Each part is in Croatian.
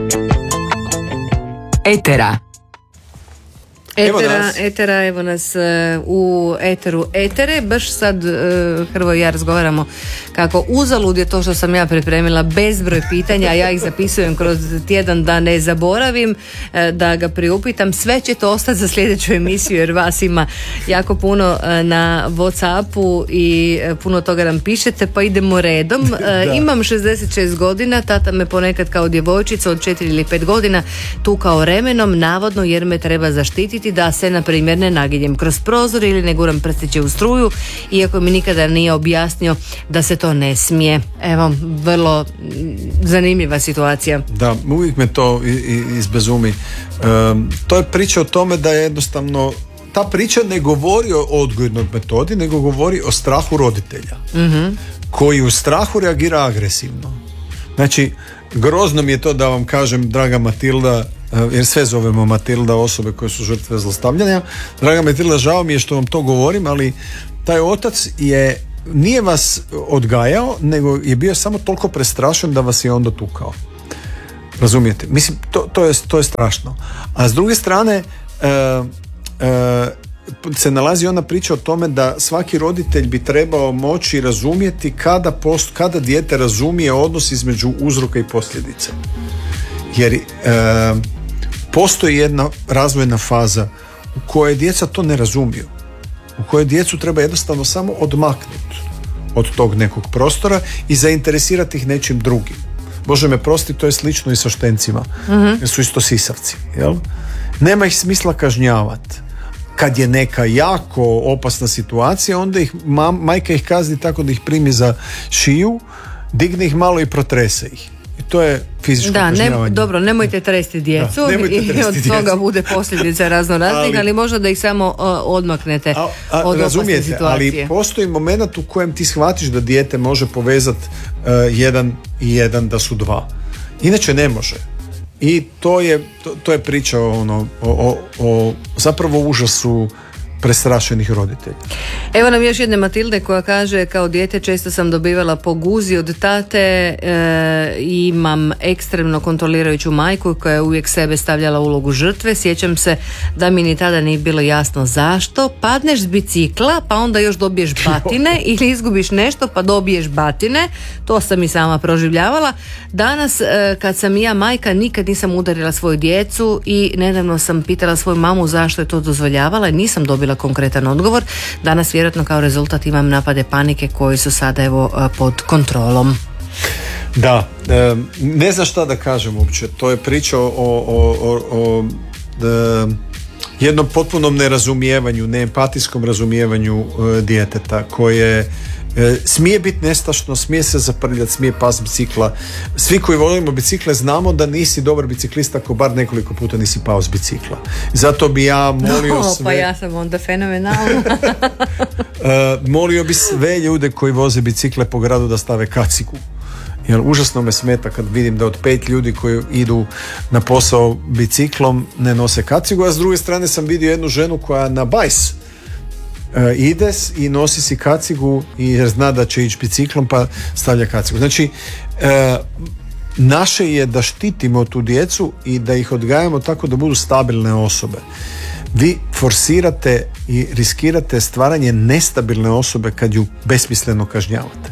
Etera. Etera, evo nas u eteru Etere. Baš sad Hrvoje i ja razgovaramo kako uzalud je to što sam ja pripremila bezbroj pitanja, a ja ih zapisujem kroz tjedan da ne zaboravim, da ga priupitam. Sve će to ostati za sljedeću emisiju jer vas ima jako puno na Whatsappu i puno toga nam pišete, pa idemo redom. Imam 66 godina, tata me ponekad kao djevojčica od 4 ili 5 godina tukao remenom, navodno jer me treba zaštititi da se na primjer ne naginjem kroz prozor ili ne guram prstiće u struju, iako mi nikada nije objasnio da se to ne smije. Evo, vrlo zanimljiva situacija. Da, uvijek me to izbezumi. To je priča o tome da je jednostavno ta priča ne govori o odgojnoj metodi, nego govori o strahu roditelja, koji u strahu reagira agresivno. Znači, grozno mi je to da vam kažem, draga Matilda, jer sve zovemo Matilda osobe koje su žrtve zlostavljanja. Draga Matilda, žao mi je što vam to govorim, ali taj otac nije vas odgajao, nego je bio samo toliko prestrašen da vas je onda tukao. Razumijete? Mislim, to je strašno. A s druge strane se nalazi ona priča o tome da svaki roditelj bi trebao moći razumjeti kada dijete razumije odnos između uzroka i posljedice. Jer postoji jedna razvojna faza u kojoj djeca to ne razumiju, u kojoj djecu treba jednostavno samo odmaknuti od tog nekog prostora i zainteresirati ih nečim drugim. Bože me prosti, to je slično i sa štencima, jer su isto sisavci, jel? Nema ih smisla kažnjavati. Kad je neka jako opasna situacija, onda ih majka ih kazni tako da ih primi za šiju, digne ih malo i protrese ih. I to je fizičko kažnjavanje. Dobro, nemojte tresti djecu i od toga bude posljedica raznoraznih, ali možda da ih samo odmaknete od opasne situacije. Ali postoji moment u kojem ti shvatiš da dijete može povezati jedan i jedan da su dva. Inače ne može. I to je priča o zapravo užasu prestrašenih roditelja. Evo nam još jedne Matilde koja kaže: kao dijete često sam dobivala po guzi od tate, imam ekstremno kontrolirajuću majku koja je uvijek sebe stavljala u ulogu žrtve. Sjećam se da mi ni tada nije bilo jasno zašto. Padneš s bicikla pa onda još dobiješ batine ili izgubiš nešto pa dobiješ batine. To sam i sama proživljavala. Danas kad sam i ja majka nikad nisam udarila svoju djecu i nedavno sam pitala svoju mamu zašto je to dozvoljavala i nisam dobila konkretan odgovor. Danas vjerojatno kao rezultat imam napade panike koji su sada evo pod kontrolom. Da, ne znam šta da kažem uopće. To je priča o jednom potpunom nerazumijevanju, neempatijskom razumijevanju djeteta koje smije biti nestašno, smije se zaprljati, smije pas bicikla. Svi koji volimo bicikle znamo da nisi dobar biciklista ako bar nekoliko puta nisi pao s bicikla. Zato bi ja molio sve... Pa ja sam onda fenomenalna. Molio bi sve ljude koji voze bicikle po gradu da stave kacigu. Jer užasno me smeta kad vidim da od 5 ljudi koji idu na posao biciklom ne nose kacigu, a s druge strane sam vidio jednu ženu koja na bajs ide i nosi si kacigu jer zna da će ići biciklom pa stavlja kacigu. Znači, naše je da štitimo tu djecu i da ih odgajamo tako da budu stabilne osobe. Vi forsirate i riskirate stvaranje nestabilne osobe kad ju besmisleno kažnjavate.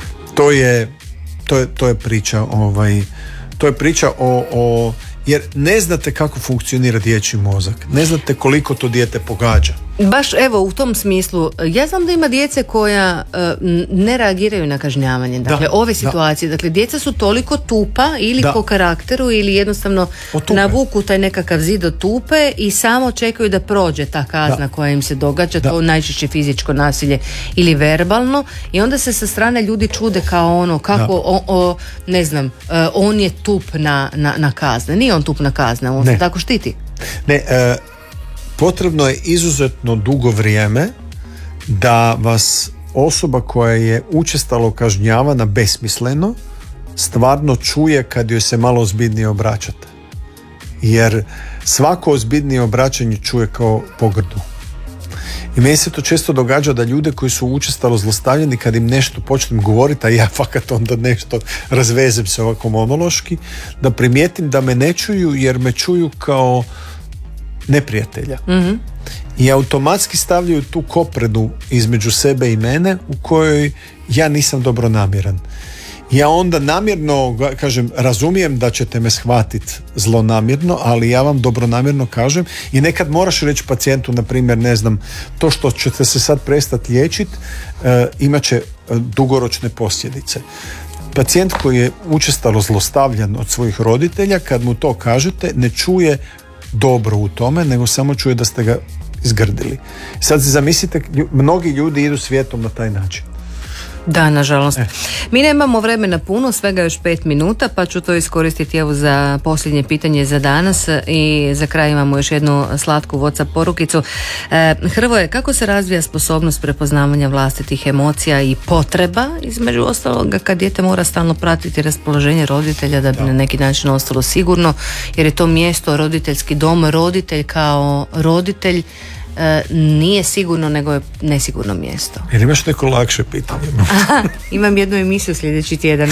To je priča to je priča o jer ne znate kako funkcionira dječji mozak, ne znate koliko to dijete pogađa. Baš evo u tom smislu, ja znam da ima djece koja ne reagiraju na kažnjavanje, dakle ove situacije, dakle djeca su toliko tupa ili po karakteru ili jednostavno navuku taj nekakav zid od tupe i samo čekaju da prođe ta kazna koja im se događa, to najčešće fizičko nasilje ili verbalno, i onda se sa strane ljudi čude kao ono kako ne znam, on je tup na kazne. Nije on tup na kazne, on se tako štiti. Ne, potrebno je izuzetno dugo vrijeme da vas osoba koja je učestalo kažnjavana besmisleno stvarno čuje kad joj se malo ozbiljnije obraćate. Jer svako ozbiljnije obraćanje čuje kao pogrdu. I meni se to često događa da ljude koji su učestalo zlostavljeni, kad im nešto počnem govoriti, a ja fakat onda nešto razvezem se ovako monološki, da primijetim da me ne čuju jer me čuju kao neprijatelja. Mm-hmm. I automatski stavljaju tu kopredu između sebe i mene u kojoj ja nisam dobronamjeran. Ja onda namjerno kažem, razumijem da ćete me shvatiti zlonamjerno, ali ja vam dobronamjerno kažem, i nekad moraš reći pacijentu, na primjer, ne znam, to što ćete se sad prestati liječiti imat će dugoročne posljedice. Pacijent koji je učestalo zlostavljan od svojih roditelja, kad mu to kažete, ne čuje dobro u tome, nego samo čuje da ste ga izgrdili. Sad si zamislite, mnogi ljudi idu svijetom na taj način. Da, nažalost. Mi nemamo vremena puno, svega još 5 minuta, pa ću to iskoristiti evo za posljednje pitanje za danas i za kraj imamo još jednu slatku WhatsApp porukicu. Hrvoje, kako se razvija sposobnost prepoznavanja vlastitih emocija i potreba, između ostaloga, kad dijete mora stalno pratiti raspoloženje roditelja da bi na neki način ostalo sigurno, jer je to mjesto, roditeljski dom, roditelj kao roditelj nije sigurno, nego je nesigurno mjesto. Jer imaš neko lakše pitanje? Aha, imam jednu emisiju sljedeći tjedan.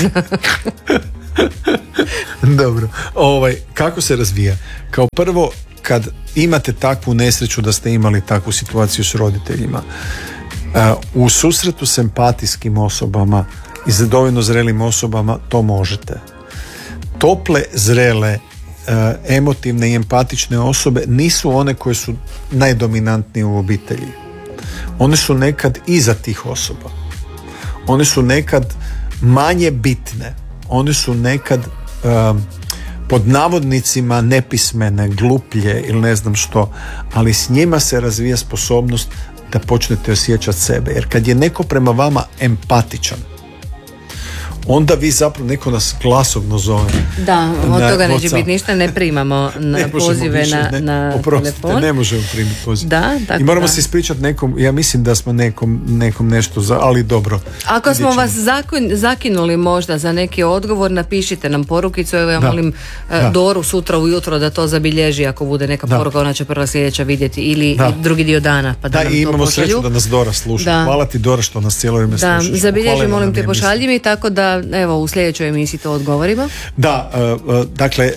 Dobro. Kako se razvija? Kao prvo, kad imate takvu nesreću da ste imali takvu situaciju s roditeljima, u susretu s empatijskim osobama i za dovoljno zrelim osobama to možete. Tople, zrele, emotivne i empatične osobe nisu one koje su najdominantnije u obitelji. One su nekad iza tih osoba. One su nekad manje bitne. One su nekad pod navodnicima nepismene, gluplje ili ne znam što, ali s njima se razvija sposobnost da počnete osjećati sebe. Jer kad je neko prema vama empatičan, onda vi zapravo, neko nas glasovno zove. Da, od toga neće biti ništa, ne primamo pozive na telefon. Ne možemo primiti pozive. Da, tako i moramo se ispričati nekom, ja mislim da smo nekom nešto ali dobro. Ako smo vas zakinuli možda za neki odgovor, napišite nam porukicu, evo ja molim Doru sutra ujutro da to zabilježi, ako bude neka poruka, ona će prva sljedeća vidjeti, ili drugi dio dana, pa da nam i to imamo pošalju. Sreću da nas Dora sluša. Hvala ti, Dora, što nas cijelo vrijeme slušaš. Da, zabilježi, molim te, pošalji mi, tako da evo u sljedećoj emisiji to odgovorimo. Da, dakle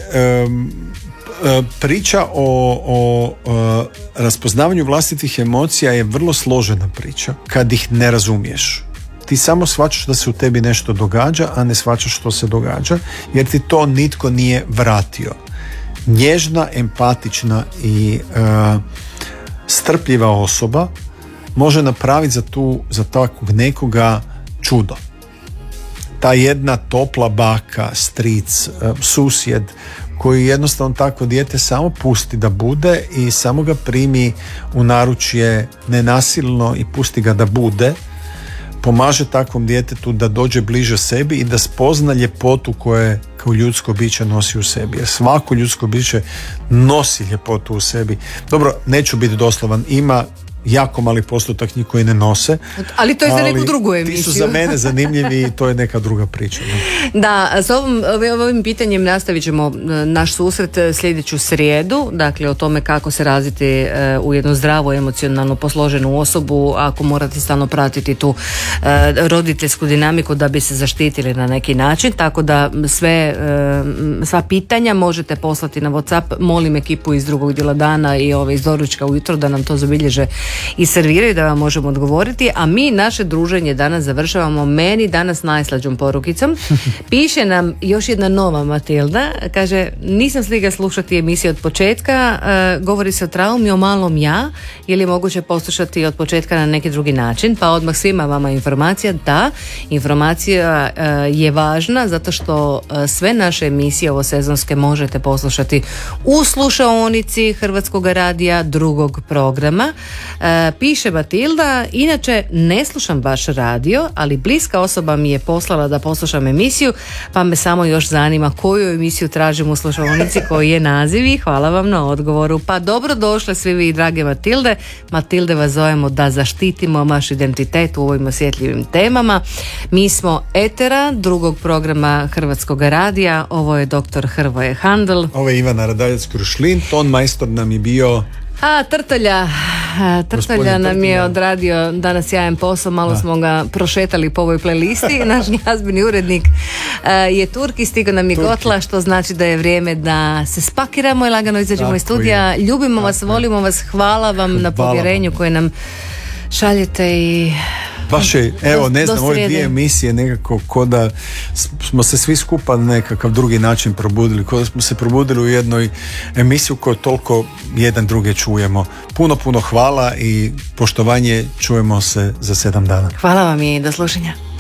priča o raspoznavanju vlastitih emocija je vrlo složena priča kad ih ne razumiješ. Ti samo shvaćaš da se u tebi nešto događa, a ne shvaćaš što se događa, jer ti to nitko nije vratio. Nježna, empatična i strpljiva osoba može napraviti za takvog nekoga čudo. Ta jedna topla baka, stric, susjed, koji jednostavno takvo dijete samo pusti da bude i samo ga primi u naručje nenasilno i pusti ga da bude, pomaže takvom djetetu da dođe bliže sebi i da spozna ljepotu koje kao ljudsko biće nosi u sebi. Jer svako ljudsko biće nosi ljepotu u sebi. Dobro, neću biti doslovan, ima jako mali postotak njih koji ne nose. Ali to je za neku drugu emisiju. Ti su za mene zanimljivi i to je neka druga priča. Da, s ovim pitanjem nastavit ćemo naš susret sljedeću srijedu, dakle o tome kako se razviti u jednu zdravu, emocionalno posloženu osobu ako morate stalno pratiti tu roditeljsku dinamiku da bi se zaštitili na neki način, tako da sva pitanja možete poslati na WhatsApp. Molim ekipu iz drugog dijela dana i iz doručka ujutro da nam to zabilježe i serviraju da vam možemo odgovoriti, a mi naše druženje danas završavamo meni danas najslađom porukicom. Piše nam još jedna nova Matilda, kaže: nisam stigla slušati emisiju od početka, govori se o traumi, o malom ja, je li moguće poslušati od početka na neki drugi način? Pa odmah svima vama informacija, da, informacija je važna zato što sve naše emisije ovo sezonske možete poslušati u slušaonici Hrvatskog radija drugog programa. Piše Matilda: inače ne slušam baš radio, ali bliska osoba mi je poslala da poslušam emisiju, pa me samo još zanima koju emisiju tražim u slušaonici, koji je naziv, i hvala vam na odgovoru. Pa dobro došle svi vi, drage Matilde. Matilde, vas zovemo da zaštitimo vaš identitet u ovim osjetljivim temama. Mi smo Etera, drugog programa Hrvatskog radija. Ovo je doktor Hrvoje Handl. Ovo je Ivana Radaljac-Krušlin. Ton majstor nam je bio Trtolja. Trtalja nam je odradio danas sjajan posao, malo smo ga prošetali po ovoj playlisti. Naš glazbeni urednik je Turki, stigao nam je Gotla, što znači da je vrijeme da se spakiramo i lagano izađemo iz studija. Ljubimo vas, volimo vas, hvala vam na povjerenju koje nam šaljete i baš je, evo, ne znam, ove dvije emisije nekako ko da smo se svi skupa na nekakav drugi način probudili, ko da smo se probudili u jednoj emisiji u kojoj toliko jedan druge čujemo. Puno hvala i poštovanje, čujemo se za 7 dana. Hvala vam i do slušanja.